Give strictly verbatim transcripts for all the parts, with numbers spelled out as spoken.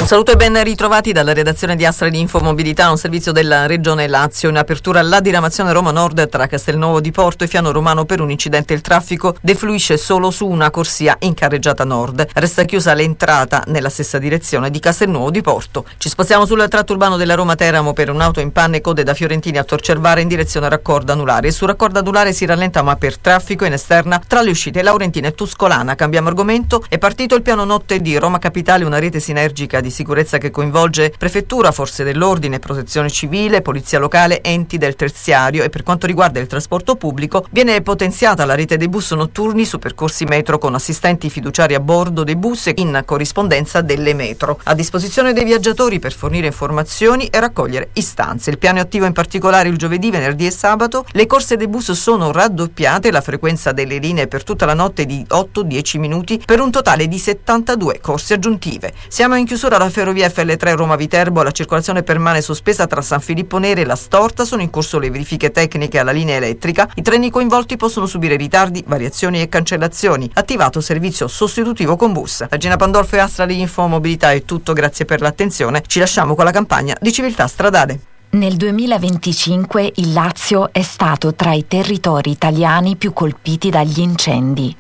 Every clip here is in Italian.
saluto e ben ritrovati dalla redazione di Astra di Infomobilità, un servizio della Regione Lazio. In apertura la diramazione Roma Nord tra Castelnuovo di Porto e Fiano Romano. Per un incidente il traffico defluisce solo su una corsia in carreggiata nord. Resta chiusa l'entrata nella stessa direzione di Castelnuovo di Porto. Ci spostiamo sul tratto urbano della Roma Teramo per un'auto in panne, code da Fiorentini a Tor Cervara in direzione Raccordo Anulare. Su Raccordo Anulare si rallenta ma per traffico in esterna tra le uscite Laurentina e Tuscolana. Cambiamo argomento. È partito il piano notte di Roma Capitale, una rete sinergica di sicurezza che coinvolge prefettura, forze dell'ordine, protezione civile, polizia locale, enti del terziario, e per quanto riguarda il trasporto pubblico viene potenziata la rete dei bus notturni su percorsi metro con assistenti fiduciari a bordo dei bus in corrispondenza delle metro, a disposizione dei viaggiatori per fornire informazioni e raccogliere istanze. Il piano è attivo in particolare il giovedì, venerdì e sabato. Le corse dei bus sono raddoppiate, la frequenza delle linee per tutta la notte di otto dieci minuti per un totale di settantadue corse aggiuntive. Siamo in chiusura alla ferrovia F L tre Roma Viterbo, la circolazione permane sospesa tra San Filippo Neri e La Storta, sono in corso le verifiche tecniche alla linea elettrica, i treni coinvolti possono subire ritardi, variazioni e cancellazioni, attivato servizio sostitutivo con bus. Da Gina Pandolfo e Astra di Infomobilità è tutto, grazie per l'attenzione, ci lasciamo con la campagna di civiltà stradale. Nel duemilaventicinque il Lazio è stato tra i territori italiani più colpiti dagli incendi.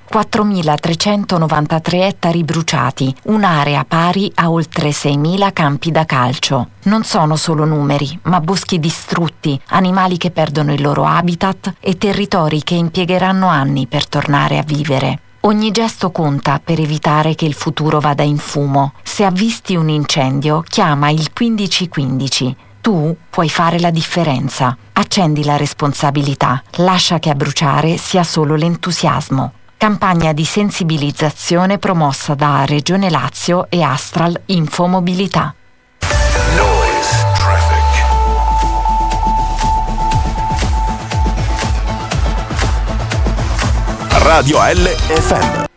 quattromilatrecentonovantatré ettari bruciati, un'area pari a oltre seimila campi da calcio. Non sono solo numeri, ma boschi distrutti, animali che perdono il loro habitat e territori che impiegheranno anni per tornare a vivere. Ogni gesto conta per evitare che il futuro vada in fumo. Se avvisti un incendio, chiama il quindici quindici. Tu puoi fare la differenza. Accendi la responsabilità. Lascia che a bruciare sia solo l'entusiasmo. Campagna di sensibilizzazione promossa da Regione Lazio e Astral Infomobilità. Noise traffic. Radio L F M.